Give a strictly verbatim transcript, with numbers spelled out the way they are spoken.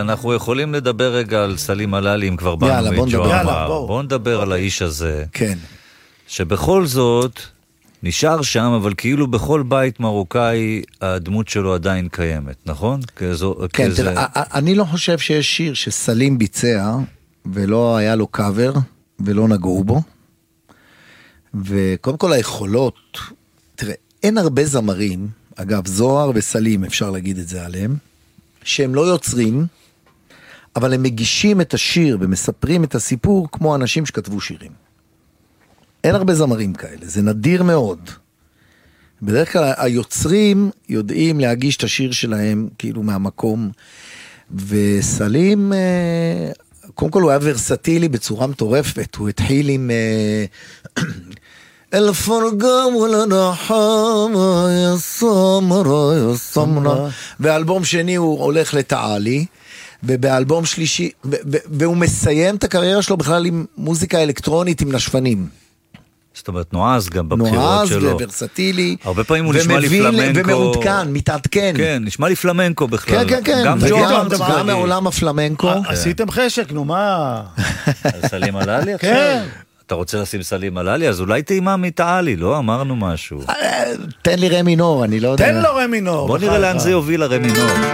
אנחנו יכולים לדבר רגע על סלים הללי, אם כבר באנו מג'ואמה. בואו נדבר על האיש הזה. כן. שבכל זאת נשאר שם, אבל כאילו בכל בית מרוקאי הדמות שלו עדיין קיימת, נכון? כזו, כן, כזה... תראה, אני לא חושב שיש שיר שסלים ביצע, ולא היה לו קאבר, ולא נגעו בו. וקודם כל היכולות, תראה, אין הרבה זמרים, אגב, זוהר וסלים, אפשר להגיד את זה עליהם, שהם לא יוצרים, אבל הם מגישים את השיר ומספרים את הסיפור כמו אנשים שכתבו שירים. אין הרבה זמרים כאלה, זה נדיר מאוד. בדרך כלל היוצרים יודעים להגיש את השיר שלהם כאילו מהמקום, וסלים, קודם כל הוא היה ורסטילי בצורה מטורפת, הוא התחיל עם אל פרגם ולנחם יא סמרה יא סמרה, ואלבום שני הוא הולך לתעלי, ובאלבום שלישי, והוא מסיים את הקריירה שלו בכלל עם מוזיקה אלקטרונית עם נשפנים. זאת אומרת, נועז גם בבחירות נועז שלו. נועז וורסטילי. הרבה פעמים הוא נשמע לי פלמנקו. ומעודכן, מתעדכן. כן, נשמע לי פלמנקו בכלל. כן, כן, כן. גם וגם, גם מעולם הפלמנקו. עשיתם חשק, נו מה? סלים הללי עכשיו? כן. אתה רוצה לשים סלים הללי? אז אולי טעימה מתעלי, לא? אמרנו משהו. תן לי רמינור, אני לא יודע. תן לו רמינור. בוא נראה לאן זה יוביל הרמינור.